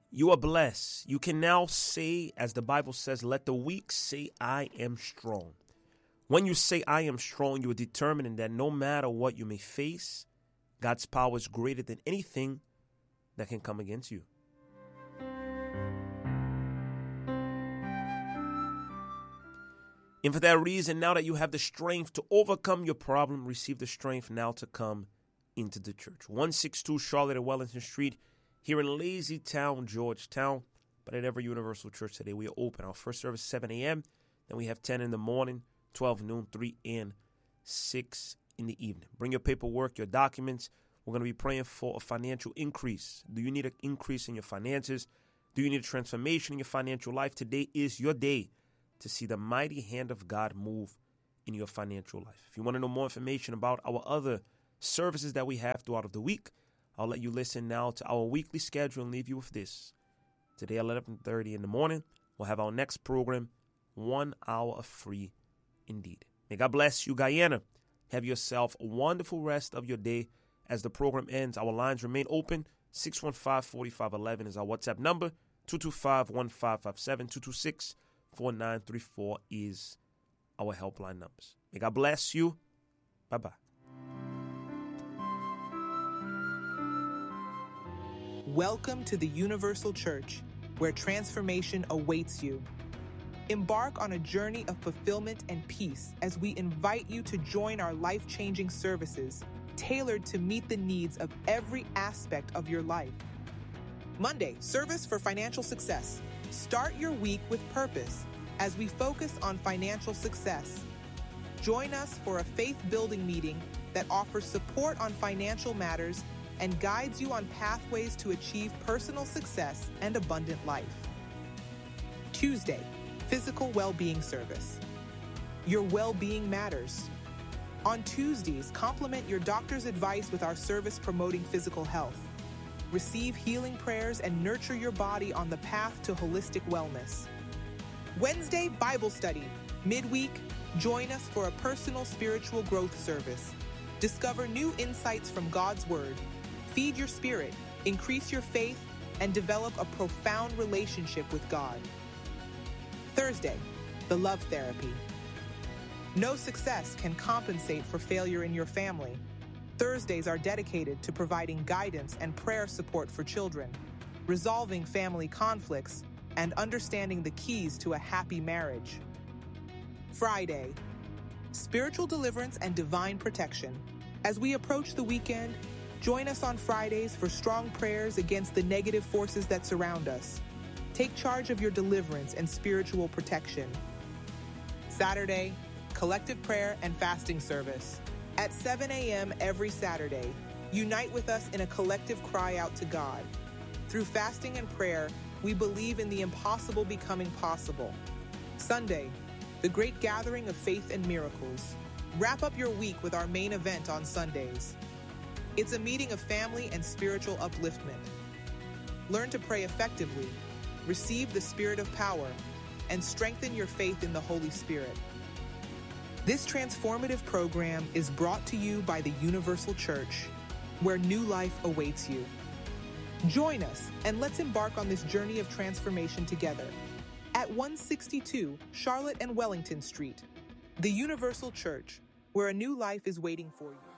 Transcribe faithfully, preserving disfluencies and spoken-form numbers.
You are blessed. You can now say, as the Bible says, let the weak say, I am strong. When you say, I am strong, you are determining that no matter what you may face, God's power is greater than anything that can come against you. And for that reason, now that you have the strength to overcome your problem, receive the strength now to come into the church. one sixty-two Charlotte and Wellington Street, here in Lazy Town, Georgetown. But at every Universal Church today, we are open. Our first service, seven a.m. Then we have ten in the morning, twelve noon, three, and six in the evening. Bring your paperwork, your documents. We're going to be praying for a financial increase. Do you need an increase in your finances? Do you need a transformation in your financial life? Today is your day to see the mighty hand of God move in your financial life. If you want to know more information about our other services that we have throughout of the week, I'll let you listen now to our weekly schedule and leave you with this. Today at eleven thirty in the morning, we'll have our next program, One Hour of Free Indeed. May God bless you, Guyana. Have yourself a wonderful rest of your day. As the program ends, our lines remain open. six one five, four five one one is our WhatsApp number. two two five, one five five seven, two two six, four nine three four is our helpline numbers. May God bless you. Bye-bye. Welcome to the Universal Church, where transformation awaits you. Embark on a journey of fulfillment and peace as we invite you to join our life-changing services, tailored to meet the needs of every aspect of your life. Monday, service for financial success. Start your week with purpose as we focus on financial success. Join us for a faith-building meeting that offers support on financial matters and guides you on pathways to achieve personal success and abundant life. Tuesday, physical well-being service. Your well-being matters. On Tuesdays, complement your doctor's advice with our service promoting physical health. Receive healing prayers and nurture your body on the path to holistic wellness. Wednesday, Bible study. Midweek, join us for a personal spiritual growth service. Discover new insights from God's Word. Feed your spirit, increase your faith, and develop a profound relationship with God. Thursday, the love therapy. No success can compensate for failure in your family. Thursdays are dedicated to providing guidance and prayer support for children, resolving family conflicts, and understanding the keys to a happy marriage. Friday, spiritual deliverance and divine protection. As we approach the weekend, join us on Fridays for strong prayers against the negative forces that surround us. Take charge of your deliverance and spiritual protection. Saturday, collective prayer and fasting service. At seven a.m. every Saturday, unite with us in a collective cry out to God. Through fasting and prayer, we believe in the impossible becoming possible. Sunday, the great gathering of faith and miracles. Wrap up your week with our main event on Sundays. It's a meeting of family and spiritual upliftment. Learn to pray effectively, receive the spirit of power, and strengthen your faith in the Holy Spirit. This transformative program is brought to you by the Universal Church, where new life awaits you. Join us and let's embark on this journey of transformation together. At one sixty-two Charlotte and Wellington Street, the Universal Church, where a new life is waiting for you.